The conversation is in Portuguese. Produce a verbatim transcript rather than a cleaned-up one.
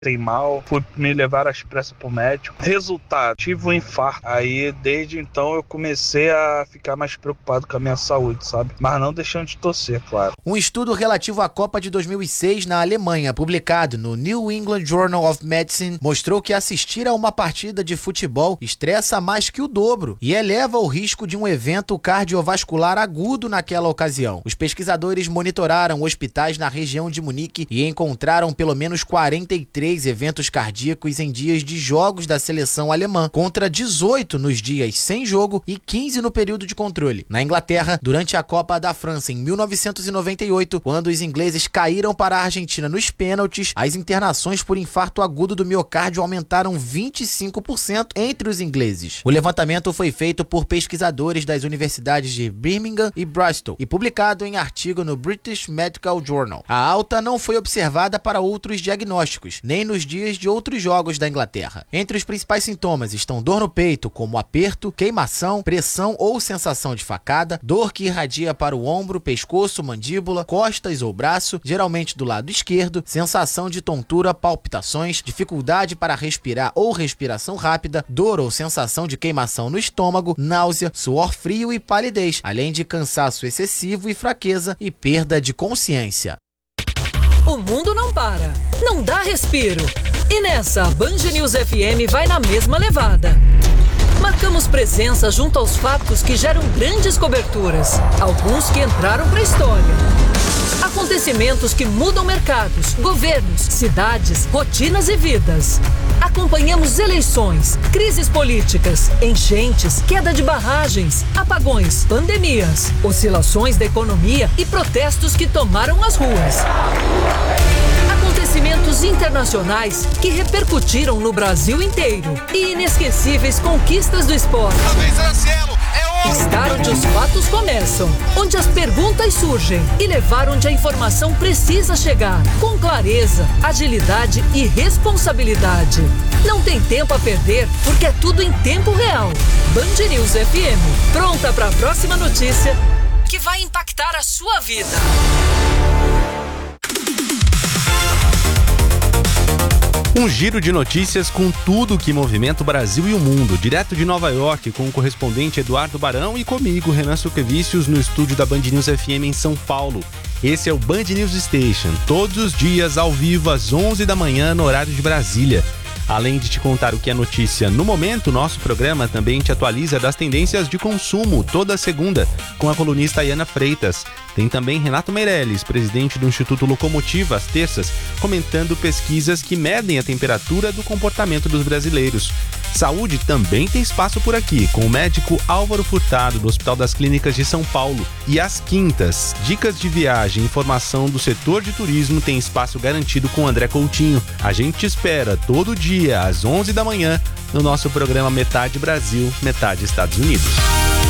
Tem mal, fui me levar às pressas pro médico. Resultado, tive um infarto. Aí, desde então, eu comecei a ficar mais preocupado com a minha saúde, sabe? Mas não deixando de torcer, claro. Um estudo relativo à Copa de dois mil e seis na Alemanha, publicado no New England Journal of Medicine, mostrou que assistir a uma partida de futebol estressa mais que o dobro e eleva o risco de um evento cardiovascular agudo naquela ocasião. Os pesquisadores monitoraram hospitais na região de Munique e encontraram pelo menos quarenta e três eventos cardíacos em dias de jogos da seleção alemã, contra dezoito nos dias sem jogo e quinze no período de controle. Na Inglaterra, durante a Copa da França em mil novecentos e noventa e oito, quando os ingleses caíram para a Argentina nos pênaltis, as internações por infarto agudo do miocárdio aumentaram vinte e cinco por cento entre os ingleses. O levantamento foi feito por pesquisadores das universidades de Birmingham e Bristol e publicado em artigo no British Medical Journal. A alta não foi observada para outros diagnósticos, nem nos dias de outros jogos da Inglaterra. Entre os principais sintomas estão dor no peito, como aperto, queimação, pressão ou sensação de facada, dor que irradia para o ombro, pescoço, mandíbula, costas ou braço, geralmente do lado esquerdo, sensação de tontura, palpitações, dificuldade para respirar ou respiração rápida, dor ou sensação de queimação no estômago, náusea, suor frio e palidez, além de cansaço excessivo e fraqueza e perda de consciência. O mundo não para, não dá respiro. E nessa, a Band News F M vai na mesma levada. Marcamos presença junto aos fatos que geram grandes coberturas, alguns que entraram para a história. Acontecimentos que mudam mercados, governos, cidades, rotinas e vidas. Acompanhamos eleições, crises políticas, enchentes, queda de barragens, apagões, pandemias, oscilações da economia e protestos que tomaram as ruas. Acontecimentos internacionais que repercutiram no Brasil inteiro e inesquecíveis conquistas do esporte. Estar onde os fatos começam, onde as perguntas surgem e levar onde a informação precisa chegar, com clareza, agilidade e responsabilidade. Não tem tempo a perder, porque é tudo em tempo real. Band News F M, pronta para a próxima notícia que vai impactar a sua vida. Um giro de notícias com tudo que movimenta o Brasil e o mundo, direto de Nova York, com o correspondente Eduardo Barão e comigo, Renan Suquevicius, no estúdio da Band News F M em São Paulo. Esse é o Band News Station, todos os dias ao vivo às onze da manhã no horário de Brasília. Além de te contar o que é notícia no momento, nosso programa também te atualiza das tendências de consumo toda segunda, com a colunista Iana Freitas. Tem também Renato Meirelles, presidente do Instituto Locomotiva, às terças, comentando pesquisas que medem a temperatura do comportamento dos brasileiros. Saúde também tem espaço por aqui, com o médico Álvaro Furtado, do Hospital das Clínicas de São Paulo. E às quintas, dicas de viagem e informação do setor de turismo tem espaço garantido com André Coutinho. A gente te espera todo dia, às onze da manhã, no nosso programa Metade Brasil, Metade Estados Unidos.